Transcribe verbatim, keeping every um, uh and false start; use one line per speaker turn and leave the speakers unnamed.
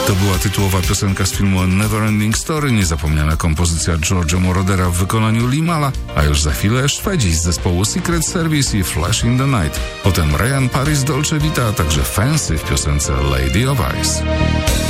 To była tytułowa piosenka z filmu Neverending Story, niezapomniana kompozycja George'a Morodera w wykonaniu Limala, a już za chwilę Szwedzi z zespołu Secret Service i Flash in the Night. Potem Ryan Paris Dolce Vita, a także Fancy w piosence Lady of Ice.